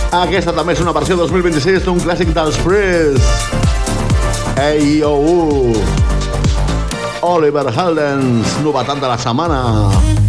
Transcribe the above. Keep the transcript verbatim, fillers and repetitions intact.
Aquesta també és una versió dos mil vint-i-sis d'un clàssic dels Priest. A I O U. Oliver Heldens, novetat de la setmana.